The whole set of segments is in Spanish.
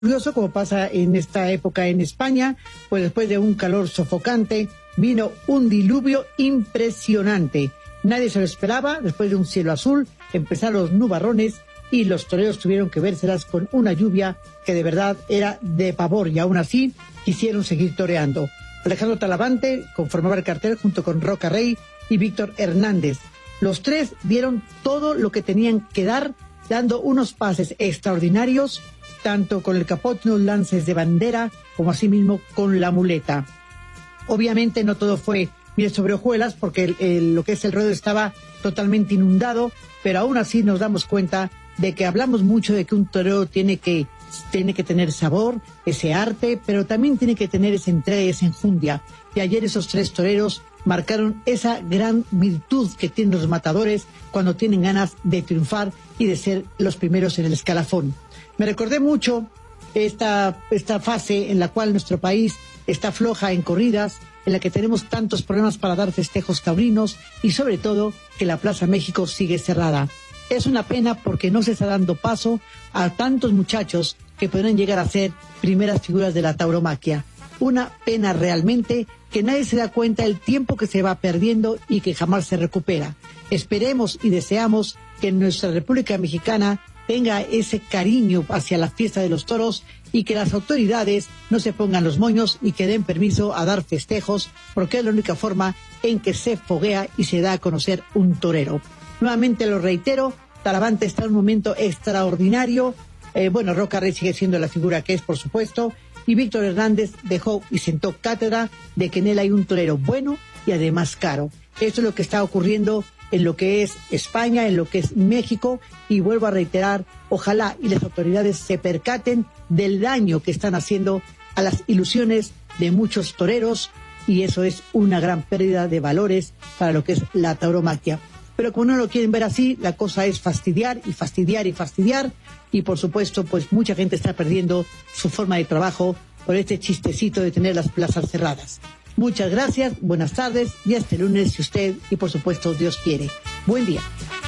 Curioso, como pasa en esta época en España, pues después de un calor sofocante, vino un diluvio impresionante. Nadie se lo esperaba. Después de un cielo azul, empezaron los nubarrones y los toreros tuvieron que vérselas con una lluvia que de verdad era de pavor, y aún así quisieron seguir toreando. Alejandro Talavante conformaba el cartel junto con Roca Rey y Víctor Hernández. Los tres dieron todo lo que tenían que dar, dando unos pases extraordinarios, tanto con el capote, unos lances de bandera, como asimismo con la muleta. Obviamente no todo fue miel sobre hojuelas, porque lo que es el ruedo estaba totalmente inundado, pero aún así nos damos cuenta de que hablamos mucho de que un torero tiene que tener sabor, ese arte, pero también tiene que tener esa entrega y esa enjundia. Y ayer esos tres toreros marcaron esa gran virtud que tienen los matadores cuando tienen ganas de triunfar y de ser los primeros en el escalafón. Me recordé mucho esta fase en la cual nuestro país está floja en corridas, en la que tenemos tantos problemas para dar festejos taurinos y sobre todo que la Plaza México sigue cerrada. Es una pena porque no se está dando paso a tantos muchachos que podrán llegar a ser primeras figuras de la tauromaquia. Una pena realmente que nadie se da cuenta del tiempo que se va perdiendo y que jamás se recupera. Esperemos y deseamos que nuestra República Mexicana tenga ese cariño hacia la fiesta de los toros y que las autoridades no se pongan los moños y que den permiso a dar festejos, porque es la única forma en que se foguea y se da a conocer un torero. Nuevamente lo reitero, Talavante está en un momento extraordinario. Roca Rey sigue siendo la figura que es, por supuesto, y Víctor Hernández dejó y sentó cátedra de que en él hay un torero bueno y además caro. Esto es lo que está ocurriendo en lo que es España, en lo que es México, y vuelvo a reiterar, ojalá y las autoridades se percaten del daño que están haciendo a las ilusiones de muchos toreros, y eso es una gran pérdida de valores para lo que es la tauromaquia. Pero como no lo quieren ver así, la cosa es fastidiar y fastidiar y fastidiar, y por supuesto, pues mucha gente está perdiendo su forma de trabajo por este chistecito de tener las plazas cerradas. Muchas gracias, buenas tardes y hasta el lunes si usted y por supuesto Dios quiere. Buen día.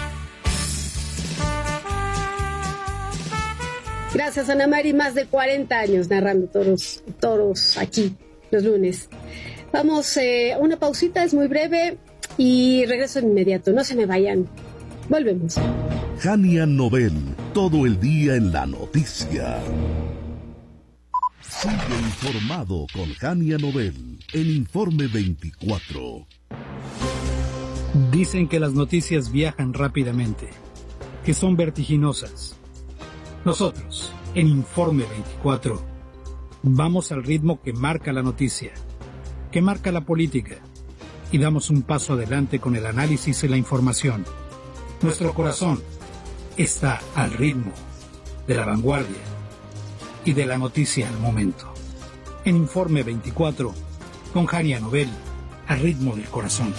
Gracias, Ana Mari, más de 40 años narrando toros aquí los lunes. Vamos a una pausita, es muy breve y regreso de inmediato, no se me vayan. Volvemos. Jania Nobel, todo el día en la noticia. Sigue informado con Jania Nobel en Informe 24. Dicen que las noticias viajan rápidamente, que son vertiginosas. Nosotros, en Informe 24, vamos al ritmo que marca la noticia, que marca la política, y damos un paso adelante con el análisis y la información. Nuestro corazón está al ritmo de la vanguardia y de la noticia al momento. En Informe 24, con Jania Nobel, al ritmo del corazón.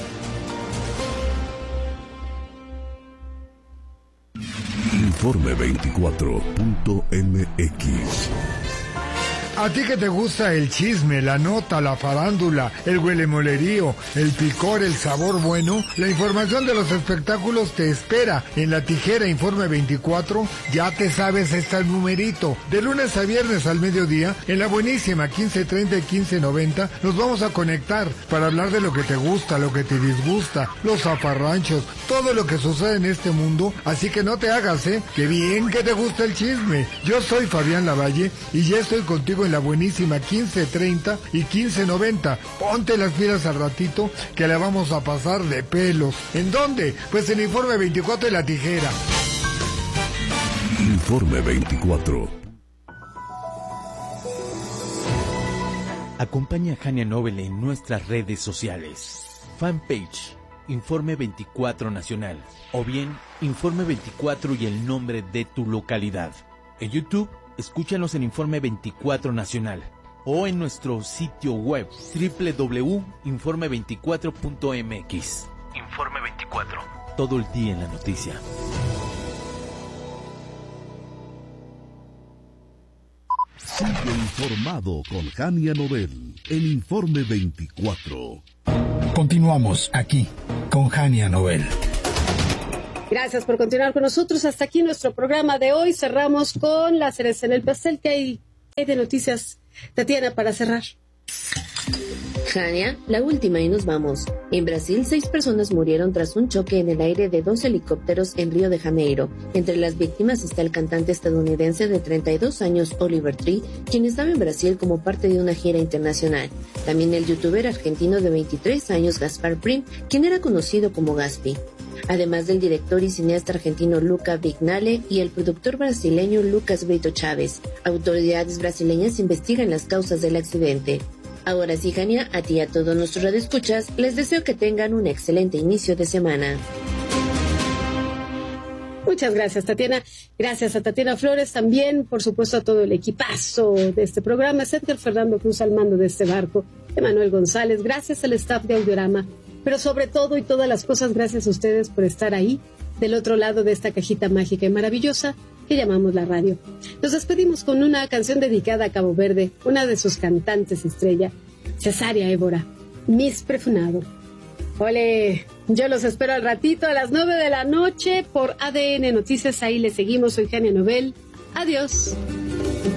Informe 24.mx. A ti que te gusta el chisme, la nota, la farándula, el huelemolerío, el picor, el sabor bueno, la información de los espectáculos te espera en La Tijera Informe 24. Ya te sabes, está el numerito. De lunes a viernes al mediodía, en la buenísima 1530 y 1590, nos vamos a conectar para hablar de lo que te gusta, lo que te disgusta, los zafarranchos, todo lo que sucede en este mundo. Así que no te hagas, que bien que te gusta el chisme. Yo soy Fabián Lavalle y ya estoy contigo en la buenísima 1530 y 1590. Ponte las pilas al ratito que la vamos a pasar de pelos. ¿En dónde? Pues en Informe 24 de La Tijera. Informe 24. Acompaña a Jania Nobel en nuestras redes sociales. Fanpage Informe 24 Nacional, o bien Informe 24 y el nombre de tu localidad. En YouTube, escúchanos en Informe 24 Nacional o en nuestro sitio web www.informe24.mx. Informe 24. Todo el día en la noticia. Sigue informado con Jania Nobel en Informe 24. Continuamos aquí con Jania Nobel. Gracias por continuar con nosotros. Hasta aquí nuestro programa de hoy. Cerramos con la cereza en el pastel, que hay de noticias, Tatiana, para cerrar? Jania, la última y nos vamos. En Brasil, 6 personas murieron tras un choque en el aire de 2 helicópteros en Río de Janeiro. Entre las víctimas está el cantante estadounidense de 32 años, Oliver Tree, quien estaba en Brasil como parte de una gira internacional. También el youtuber argentino de 23 años, Gaspar Prim, quien era conocido como Gaspi. Además del director y cineasta argentino Luca Vignale y el productor brasileño Lucas Brito Chávez. Autoridades brasileñas investigan las causas del accidente. Ahora sí, Jania, a ti y a todos nuestros radioescuchas, les deseo que tengan un excelente inicio de semana. Muchas gracias, Tatiana. Gracias a Tatiana Flores también, por supuesto a todo el equipazo de este programa, Center Fernando Cruz al mando de este barco, Emanuel González, gracias al staff de Audiorama, pero sobre todo y todas las cosas, gracias a ustedes por estar ahí, del otro lado de esta cajita mágica y maravillosa que llamamos la radio. Nos despedimos con una canción dedicada a Cabo Verde, una de sus cantantes estrella, Cesárea Évora, Miss Prefunado. Ole, yo los espero al ratito a las 9 de la noche por ADN Noticias, ahí les seguimos, soy Jania Nobel, adiós.